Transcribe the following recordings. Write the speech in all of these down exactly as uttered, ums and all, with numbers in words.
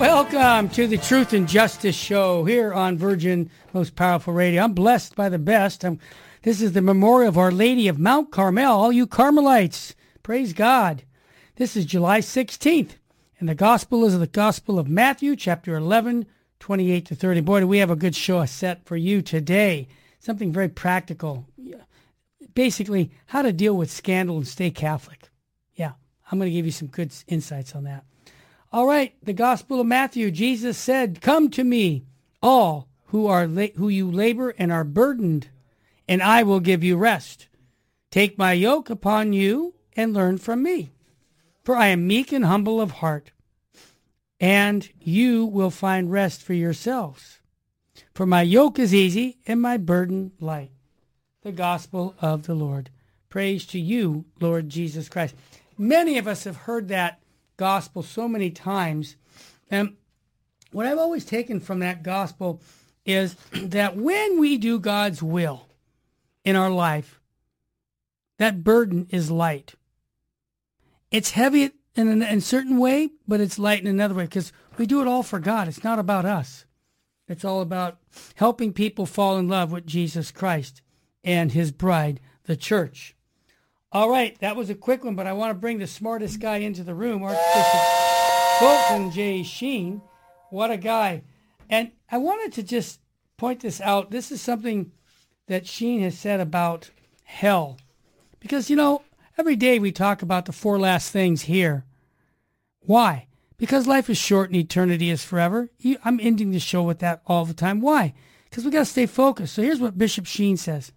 Welcome to the Truth and Justice Show here on Virgin Most Powerful Radio. I'm blessed by the best. I'm, this is the memorial of Our Lady of Mount Carmel, all you Carmelites. Praise God. This is July sixteenth, and the gospel is the Gospel of Matthew, chapter eleven, twenty-eight to thirty. Boy, do we have a good show set for you today. Something very practical. Basically, how to deal with scandal and stay Catholic. Yeah, I'm going to give you some good insights on that. All right, the Gospel of Matthew. Jesus said, "Come to me, all who are la- who you labor and are burdened, and I will give you rest. Take my yoke upon you and learn from me, for I am meek and humble of heart, and you will find rest for yourselves. For my yoke is easy and my burden light." The Gospel of the Lord. Praise to you, Lord Jesus Christ. Many of us have heard that gospel so many times, and what I've always taken from that gospel is that when we do God's will in our life, that burden is light. It's heavy in a, in a certain way, but it's light in another way, because we do it all for God. It's not about us. It's all about helping people fall in love with Jesus Christ and his bride, the church. All right, that was a quick one, but I want to bring the smartest guy into the room, Archbishop Fulton J. Sheen. What a guy. And I wanted to just point this out. This is something that Sheen has said about hell. Because, you know, every day we talk about the four last things here. Why? Because life is short and eternity is forever. I'm ending the show with that all the time. Why? Because we got to stay focused. So here's what Bishop Sheen says.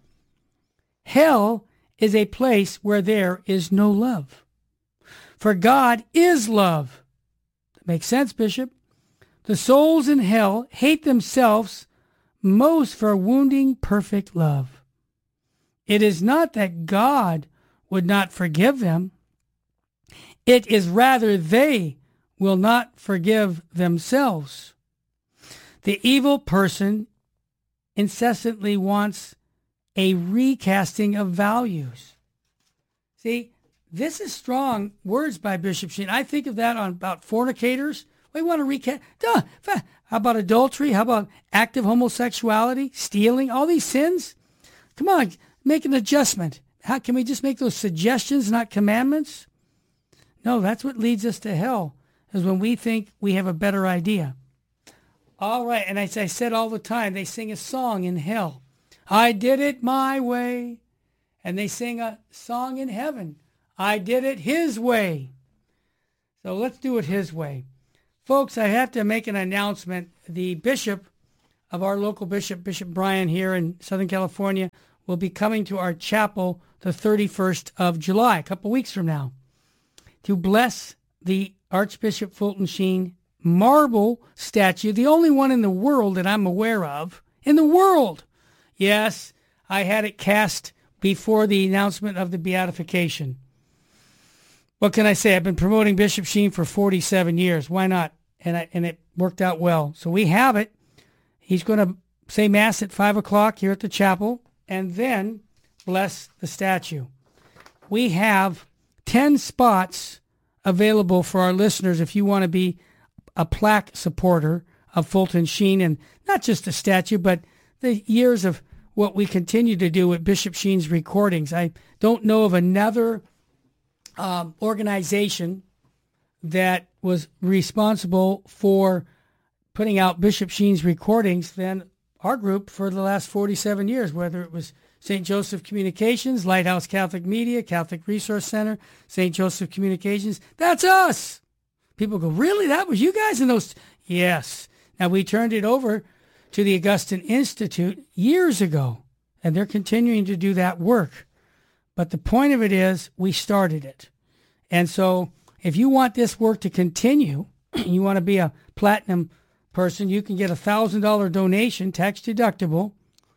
Hell is a place where there is no love. For God is love. That makes sense, Bishop. The souls in hell hate themselves most for wounding perfect love. It is not that God would not forgive them. It is rather they will not forgive themselves. The evil person incessantly wants a recasting of values. See, this is strong words by Bishop Sheen. I think of that on about fornicators. We want to recast. Duh. How about adultery? How about active homosexuality, stealing, all these sins? Come on, make an adjustment. How can we just make those suggestions, not commandments? No, that's what leads us to hell, is when we think we have a better idea. All right, and as I said all the time, they sing a song in hell. I did it my way. And they sing a song in heaven. I did it his way. So let's do it his way. Folks, I have to make an announcement. The bishop of our local bishop, Bishop Brian here in Southern California, will be coming to our chapel the thirty-first of July, a couple weeks from now, to bless the Archbishop Fulton Sheen marble statue, the only one in the world that I'm aware of, in the world. Yes, I had it cast before the announcement of the beatification. What can I say? I've been promoting Bishop Sheen for forty-seven years. Why not? And I, and it worked out well. So we have it. He's going to say Mass at five o'clock here at the chapel and then bless the statue. We have ten spots available for our listeners if you want to be a plaque supporter of Fulton Sheen, and not just the statue, but the years of what we continue to do with Bishop Sheen's recordings. I don't know of another um, organization that was responsible for putting out Bishop Sheen's recordings than our group for the last forty-seven years, whether it was Saint Joseph Communications, Lighthouse Catholic Media, Catholic Resource Center, Saint Joseph Communications. That's us. People go, really? That was you guys in those? Yes. Now, we turned it over to the Augustine Institute years ago, and they're continuing to do that work. But the point of it is we started it. And so if you want this work to continue, you want to be a platinum person, you can get a one thousand dollars donation, tax deductible.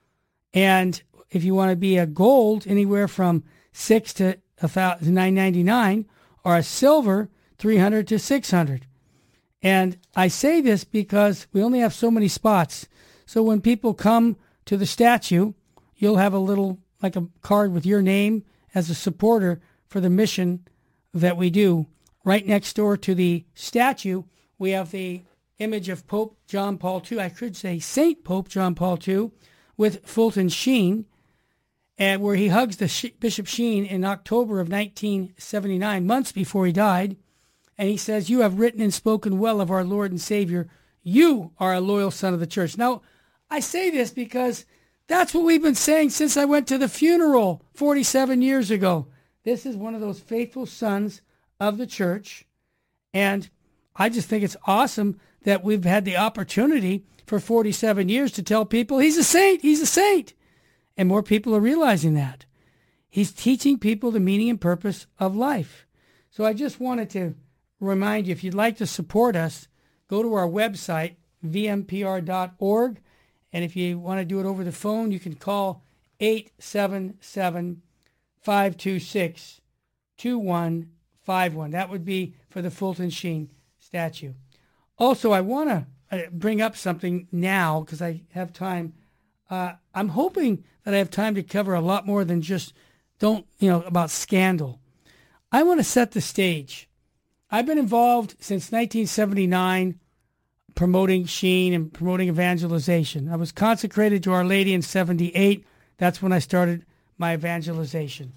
And if you want to be a gold, anywhere from six to nine ninety-nine, or a silver, three hundred to six hundred. And I say this because we only have so many spots. So when people come to the statue, you'll have a little, like a card with your name as a supporter for the mission that we do. Right next door to the statue, we have the image of Pope John Paul the Second, I could say Saint Pope John Paul the Second, with Fulton Sheen, and where he hugs the Bishop Sheen in October of nineteen seventy-nine, months before he died. And he says, "You have written and spoken well of our Lord and Savior. You are a loyal son of the church." Now, I say this because that's what we've been saying since I went to the funeral forty-seven years ago. This is one of those faithful sons of the church. And I just think it's awesome that we've had the opportunity for forty-seven years to tell people he's a saint, he's a saint. And more people are realizing that. He's teaching people the meaning and purpose of life. So I just wanted to remind you, if you'd like to support us, go to our website, v m p r dot org. And if you want to do it over the phone, you can call eight seven seven, five two six, two one five one. That would be for the Fulton Sheen statue. Also, I want to bring up something now because I have time. Uh, I'm hoping that I have time to cover a lot more than just don't, you know, about scandal. I want to set the stage. I've been involved since nineteen seventy-nine promoting Sheen and promoting evangelization. I was consecrated to Our Lady in seventy-eight. That's when I started my evangelization.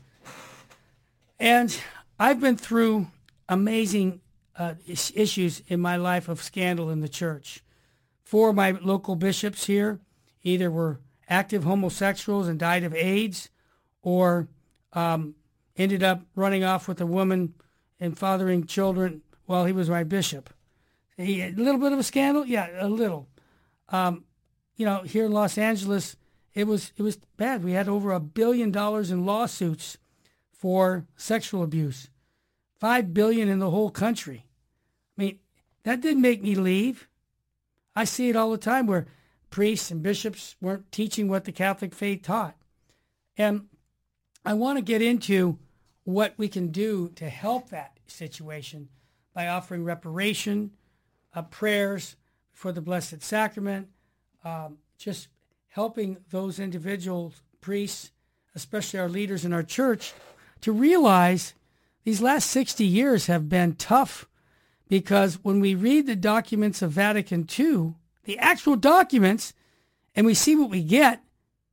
And I've been through amazing uh, issues in my life of scandal in the church. Four of my local bishops here either were active homosexuals and died of AIDS, or um, ended up running off with a woman and fathering children while he was my bishop. He, a little bit of a scandal? Yeah, a little. Um, you know, here in Los Angeles, it was it was bad. We had over a billion dollars in lawsuits for sexual abuse. Five billion in the whole country. I mean, that didn't make me leave. I see it all the time where priests and bishops weren't teaching what the Catholic faith taught. And I want to get into what we can do to help that situation by offering reparation, uh, prayers for the Blessed Sacrament, um, just helping those individuals, priests, especially our leaders in our church, to realize these last sixty years have been tough, because when we read the documents of Vatican two, the actual documents, and we see what we get,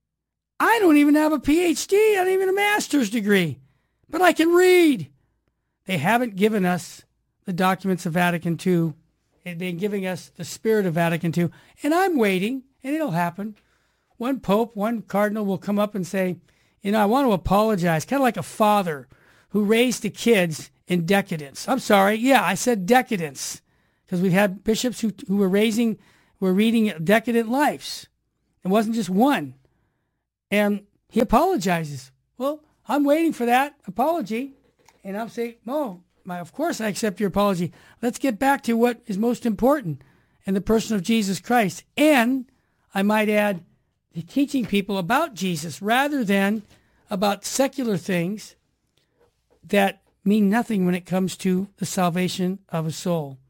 I don't even have a P H D, not even a master's degree, but I can read. They haven't given us the documents of Vatican two. They've been giving us the spirit of Vatican two, and I'm waiting, and it'll happen. One pope, one cardinal will come up and say, you know, I want to apologize, kind of like a father who raised the kids in decadence. I'm sorry, yeah, I said decadence, because we've had bishops who, who were raising, were reading decadent lives. It wasn't just one. And he apologizes. Well, I'm waiting for that apology. And I'll say, oh, my, of course I accept your apology. Let's get back to what is most important in the person of Jesus Christ. And I might add, teaching people about Jesus rather than about secular things that mean nothing when it comes to the salvation of a soul.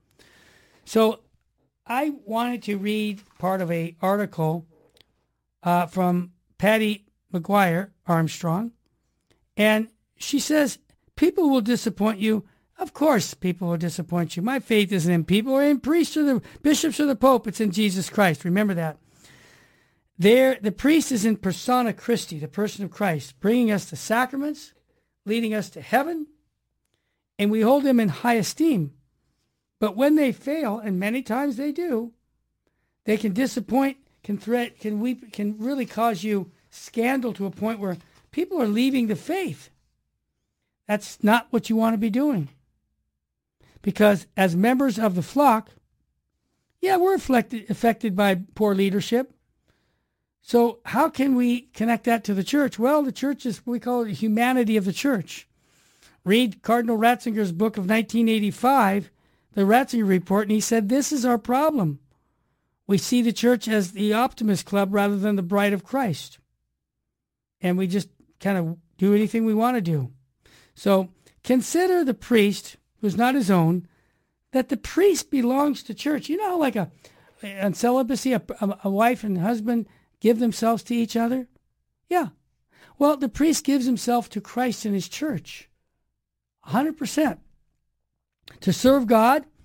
So I wanted to read part of an article uh, from Patty McGuire Armstrong, and she says, people will disappoint you. Of course people will disappoint you. My faith isn't in people or in priests or the bishops or the Pope. It's in Jesus Christ. Remember that. There, the priest is in persona Christi, the person of Christ, bringing us the sacraments, leading us to heaven, and we hold him in high esteem. But when they fail, and many times they do, they can disappoint, can threat, can weep, can really cause you scandal to a point where people are leaving the faith. That's not what you want to be doing. Because as members of the flock, yeah, we're affected, affected by poor leadership. So how can we connect that to the church? Well, the church is, we call it the humanity of the church. Read Cardinal Ratzinger's book of nineteen eighty-five, the Ratzinger Report, and he said, this is our problem. We see the church as the Optimist Club rather than the Bride of Christ. And we just kind of do anything we want to do. So consider the priest, who's not his own, that the priest belongs to church. You know how like a, on celibacy, a, a wife and husband give themselves to each other? Yeah. Well, the priest gives himself to Christ and his church. one hundred percent. To serve God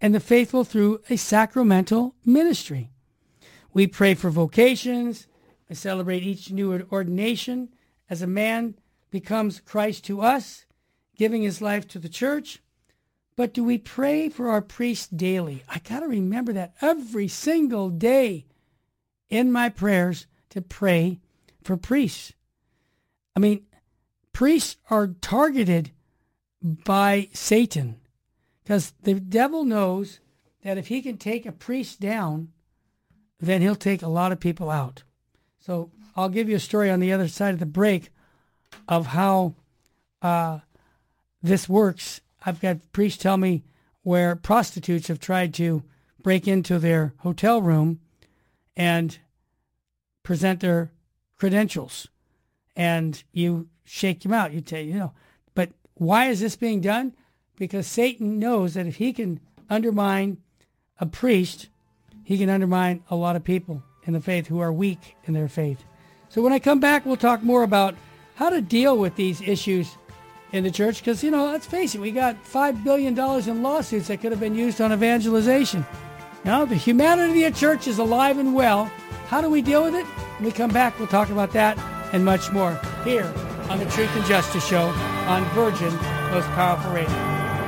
and the faithful through a sacramental ministry. We pray for vocations. I celebrate each new ordination as a man becomes Christ to us, giving his life to the church. But do we pray for our priests daily? I got to remember that every single day in my prayers to pray for priests. I mean, priests are targeted by Satan because the devil knows that if he can take a priest down, then he'll take a lot of people out. So I'll give you a story on the other side of the break of how uh, this works. I've got priests tell me where prostitutes have tried to break into their hotel room and present their credentials. And you shake them out. You tell you know. But why is this being done? Because Satan knows that if he can undermine a priest, he can undermine a lot of people in the faith who are weak in their faith. So when I come back, we'll talk more about how to deal with these issues in the church. Because, you know, let's face it, we got five billion dollars in lawsuits that could have been used on evangelization. Now, the humanity of the church is alive and well. How do we deal with it? When we come back, we'll talk about that and much more here on the Truth and Justice Show on Virgin Most Powerful Radio.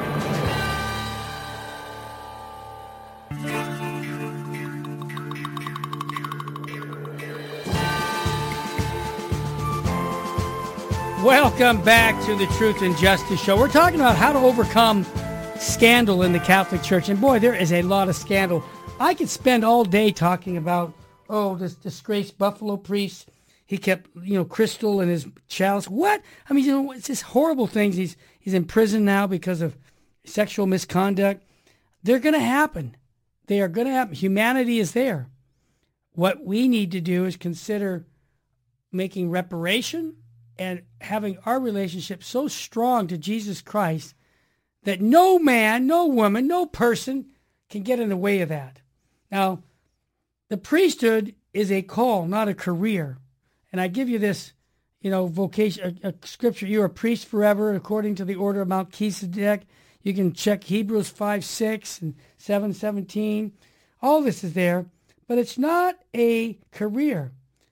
Welcome back to the Truth and Justice Show. We're talking about how to overcome scandal in the Catholic Church. And boy, there is a lot of scandal. I could spend all day talking about, oh, this disgraced Buffalo priest. He kept, you know, crystal in his chalice. What? I mean, you know, it's just horrible things. He's he's in prison now because of sexual misconduct. They're going to happen. They are going to happen. Humanity is there. What we need to do is consider making reparation and having our relationship so strong to Jesus Christ that no man, no woman, no person can get in the way of that. Now, the priesthood is a call, not a career. And I give you this, you know, vocation, a, a scripture. You're a priest forever according to the order of Melchizedek. You can check Hebrews five six and seven seventeen. All this is there, but it's not a career.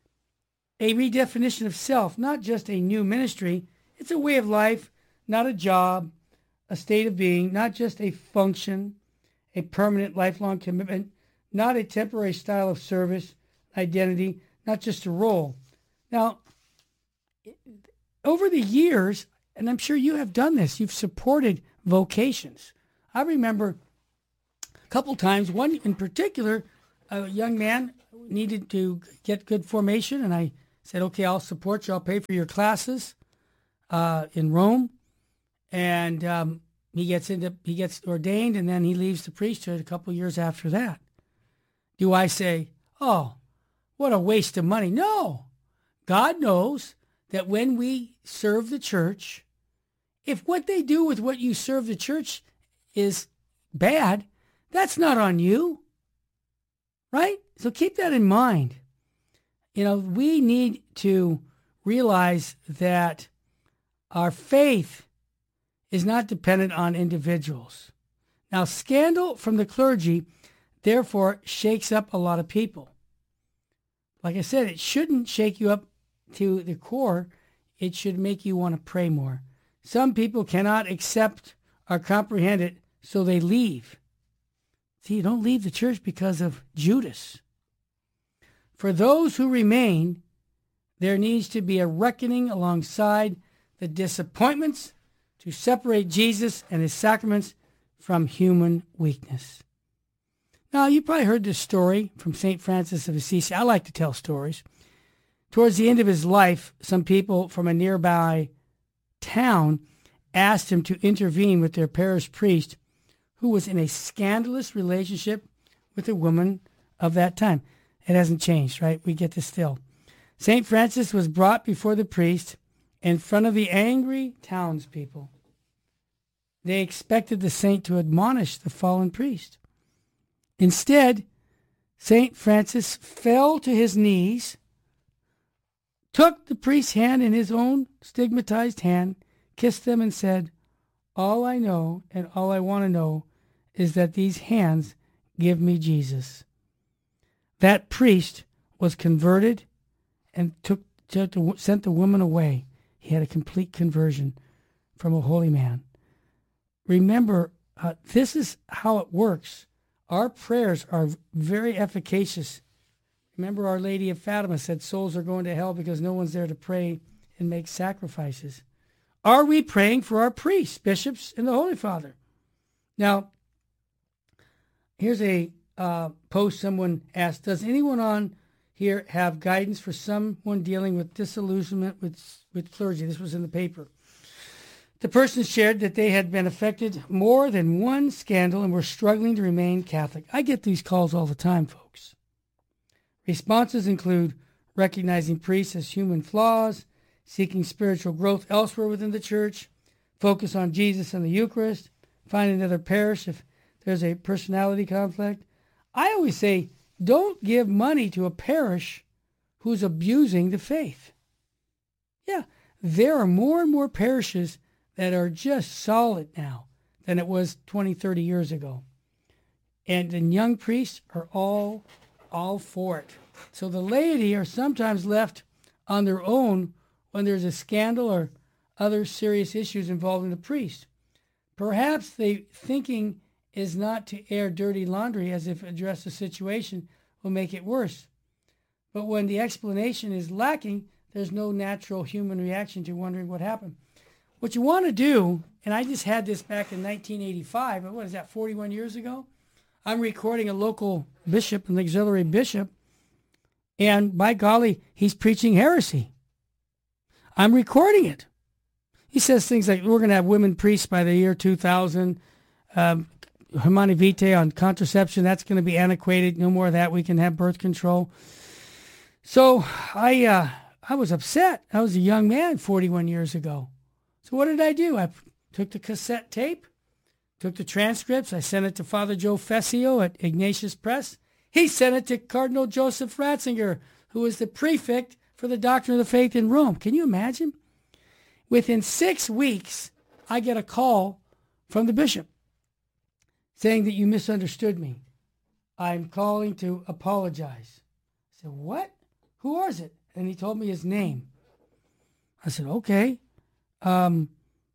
A redefinition of self, not just a new ministry. It's a way of life, not a job, a state of being, not just a function, a permanent lifelong commitment, not a temporary style of service, identity, not just a role. Now, over the years, and I'm sure you have done this, you've supported vocations. I remember a couple times, one in particular, a young man needed to get good formation, and I said, okay, I'll support you. I'll pay for your classes uh, in Rome. And um, he gets into he gets ordained, and then he leaves the priesthood a couple years after that. Do I say, oh, what a waste of money? No. God knows that when we serve the church, if what they do with what you serve the church is bad, that's not on you, right? So keep that in mind. You know, we need to realize that our faith is not dependent on individuals. Now, scandal from the clergy, therefore, shakes up a lot of people. Like I said, it shouldn't shake you up to the core. It should make you want to pray more. Some people cannot accept or comprehend it, so they leave. See, you don't leave the church because of Judas. For those who remain, there needs to be a reckoning alongside the disappointments to separate Jesus and his sacraments from human weakness. Now, you probably heard this story from Saint Francis of Assisi. I like to tell stories. Towards the end of his life, some people from a nearby town asked him to intervene with their parish priest, who was in a scandalous relationship with a woman of that time. It hasn't changed, right? We get this still. Saint Francis was brought before the priest in front of the angry townspeople. They expected the saint to admonish the fallen priest. Instead, Saint Francis fell to his knees, took the priest's hand in his own stigmatized hand, kissed them, and said, "All I know and all I want to know is that these hands give me Jesus. That priest was converted and took, took sent the woman away. He had a complete conversion from a holy man. Remember, uh, this is how it works. Our prayers are very efficacious. Remember, Our Lady of Fatima said souls are going to hell because no one's there to pray and make sacrifices. Are we praying for our priests, bishops, and the Holy Father? Now, here's a uh, post someone asked, does anyone on here have guidance for someone dealing with disillusionment with, with clergy? This was in the paper. The person shared that they had been affected more than one scandal and were struggling to remain Catholic. I get these calls all the time, folks. Responses include recognizing priests as human flaws, seeking spiritual growth elsewhere within the church, focus on Jesus and the Eucharist, find another parish if there's a personality conflict. I always say, don't give money to a parish who's abusing the faith. Yeah, there are more and more parishes that are just solid now than it was twenty, thirty years ago. And the young priests are all, all for it. So the laity are sometimes left on their own when there's a scandal or other serious issues involving the priest. Perhaps the thinking is not to air dirty laundry as if address the situation will make it worse. But when the explanation is lacking, there's no natural human reaction to wondering what happened. What you want to do, and I just had this back in nineteen eighty-five, what is that, forty-one years ago? I'm recording a local bishop, an auxiliary bishop, and by golly, he's preaching heresy. I'm recording it. He says things like, we're going to have women priests by the year two thousand, um, Humanae Vitae on contraception, that's going to be antiquated, no more of that, we can have birth control. So I, uh, I was upset. I was a young man forty-one years ago. So what did I do? I took the cassette tape, took the transcripts, I sent it to Father Joe Fessio at Ignatius Press. He sent it to Cardinal Joseph Ratzinger, who was the prefect for the Doctrine of the Faith in Rome. Can you imagine? Within six weeks, I get a call from the bishop saying that you misunderstood me. I'm calling to apologize. I said, what? Who was it? And he told me his name. I said, okay. Um,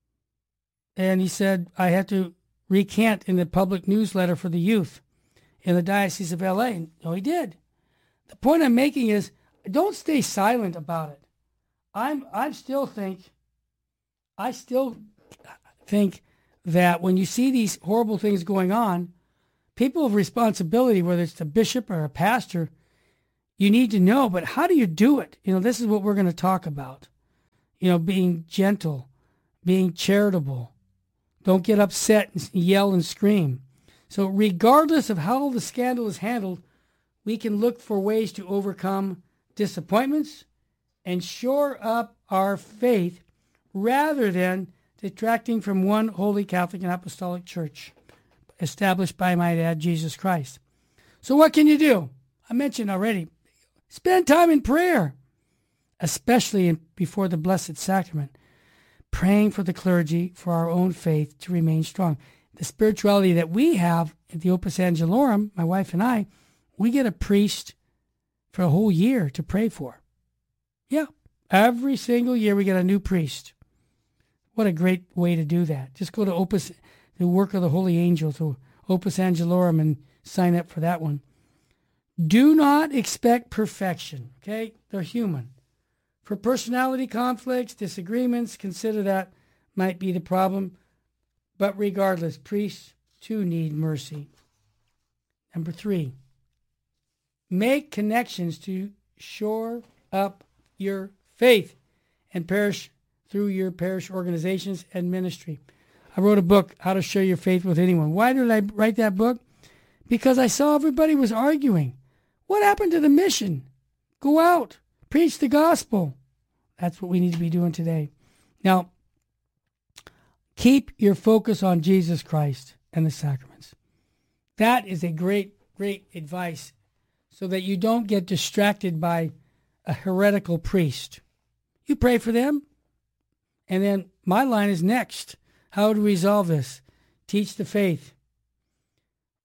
and he said, I had to recant in the public newsletter for the youth in the Diocese of L A. No, he did. The point I'm making is, don't stay silent about it. I'm, I still think, I still think that when you see these horrible things going on, people of responsibility, whether it's the bishop or a pastor, you need to know, but how do you do it? You know, this is what we're going to talk about. You know, being gentle, being charitable. Don't get upset and yell and scream. So regardless of how the scandal is handled, we can look for ways to overcome disappointments and shore up our faith rather than detracting from one holy Catholic and Apostolic Church established by, my dad, Jesus Christ. So what can you do? I mentioned already, spend time in prayer, especially in, before the Blessed Sacrament, praying for the clergy, for our own faith to remain strong. The spirituality that we have at the Opus Angelorum, my wife and I, we get a priest for a whole year to pray for. Yeah, every single year we get a new priest. What a great way to do that. Just go to Opus, the work of the Holy Angel, to Opus Angelorum and sign up for that one. Do not expect perfection, okay? They're human. For personality conflicts, disagreements, consider that might be the problem. But regardless, priests too need mercy. Number three, make connections to shore up your faith and parish through your parish organizations and ministry. I wrote a book, How to Share Your Faith with Anyone. Why did I write that book? Because I saw everybody was arguing. What happened to the mission? Go out, preach the gospel. That's what we need to be doing today. Now, keep your focus on Jesus Christ and the sacraments. That is a great, great advice so that you don't get distracted by a heretical priest. You pray for them, and then my line is next. How to resolve this? Teach the faith.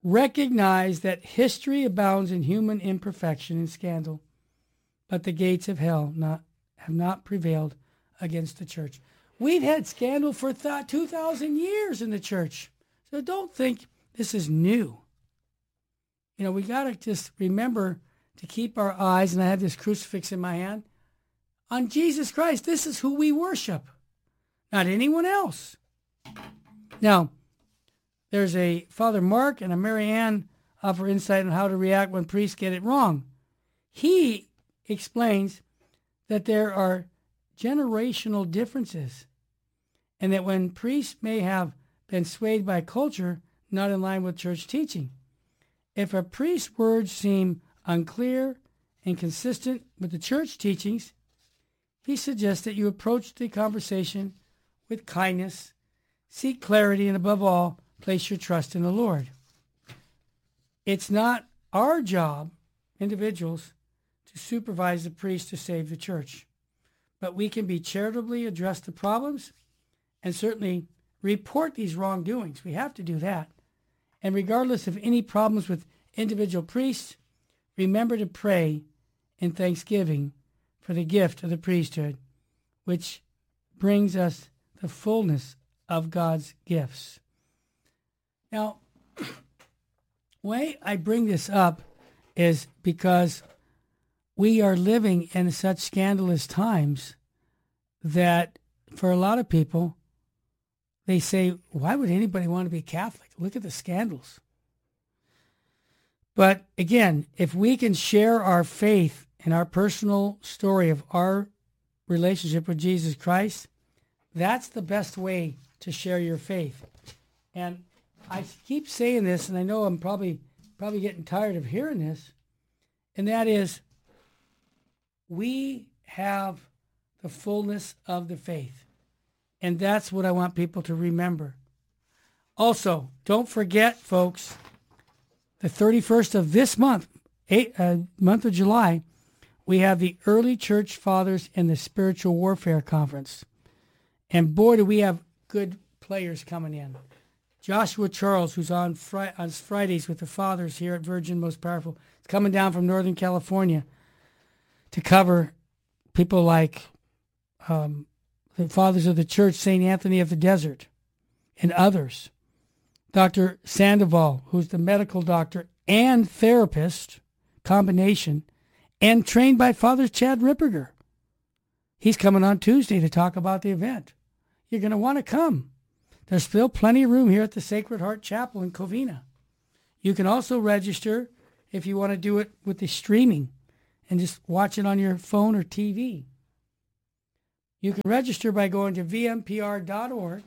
Recognize that history abounds in human imperfection and scandal, but the gates of hell not, have not prevailed against the church. We've had scandal for th- two thousand years in the church, so don't think this is new. You know, we got to just remember to keep our eyes, and I have this crucifix in my hand, on Jesus Christ. This is who we worship, not anyone else. Now, there's a Father Mark and a Mary Ann offer insight on how to react when priests get it wrong. He explains that there are generational differences and that when priests may have been swayed by culture not in line with church teaching, if a priest's words seem unclear and consistent with the church teachings, he suggests that you approach the conversation with kindness, seek clarity, and above all, place your trust in the Lord. It's not our job, individuals, to supervise the priest to save the church, but we can be charitably address the problems and certainly report these wrongdoings. We have to do that. And regardless of any problems with individual priests, remember to pray in thanksgiving for the gift of the priesthood, which brings us the fullness of God's gifts. Now, the way I bring this up is because we are living in such scandalous times that for a lot of people, they say, why would anybody want to be Catholic? Look at the scandals. But again, if we can share our faith and our personal story of our relationship with Jesus Christ, that's the best way to share your faith. And I keep saying this, and I know I'm probably probably getting tired of hearing this, and that is, we have the fullness of the faith. And that's what I want people to remember. Also, don't forget, folks, the thirty-first of this month, eight, uh, month of July, we have the Early Church Fathers and the Spiritual Warfare Conference. And boy, do we have good players coming in. Joshua Charles, who's on, Fri- on Fridays with the Fathers here at Virgin Most Powerful, is coming down from Northern California to cover people like um, the Fathers of the Church, Saint Anthony of the Desert, and others. Doctor Sandoval, who's the medical doctor and therapist combination, and trained by Father Chad Ripperger. He's coming on Tuesday to talk about the event. You're going to want to come. There's still plenty of room here at the Sacred Heart Chapel in Covina. You can also register if you want to do it with the streaming and just watch it on your phone or T V. You can register by going to v m p r dot org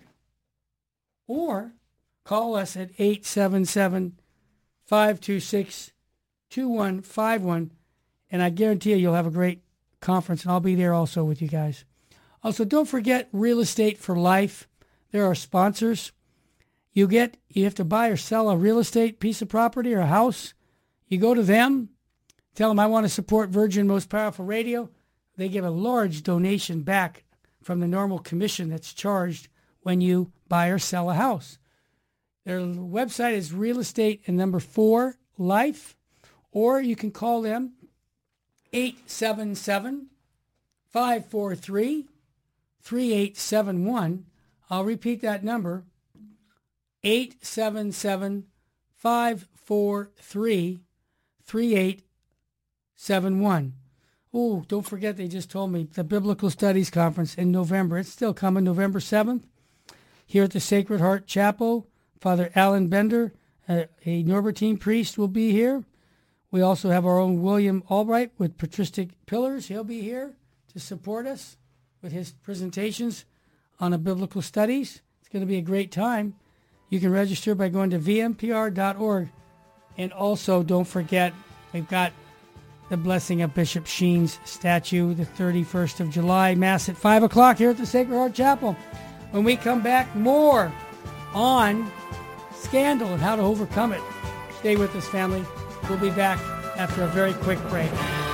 or call us at eight seven seven, five two six, two one five one, and I guarantee you you'll have a great conference, and I'll be there also with you guys. Also, don't forget Real Estate for Life. They're our sponsors. You get, you have to buy or sell a real estate piece of property or a house. You go to them, tell them I want to support Virgin Most Powerful Radio. They give a large donation back from the normal commission that's charged when you buy or sell a house. Their website is Real Estate and number four Life, or you can call them eight seven seven, five four three, three eight seven one. I'll repeat that number, eight seven seven, five four three, three eight seven one. Oh, don't forget, they just told me the Biblical Studies Conference in November. It's still coming, November seventh, here at the Sacred Heart Chapel. Father Alan Bender, a, a Norbertine priest, will be here. We also have our own William Albright with Patristic Pillars. He'll be here to support us with his presentations on the Biblical Studies. It's going to be a great time. You can register by going to v m p r dot org. And also, don't forget, we've got the blessing of Bishop Sheen's statue, the thirty-first of July, Mass at five o'clock here at the Sacred Heart Chapel. When we come back, more on scandal and how to overcome it. Stay with us, family. We'll be back after a very quick break.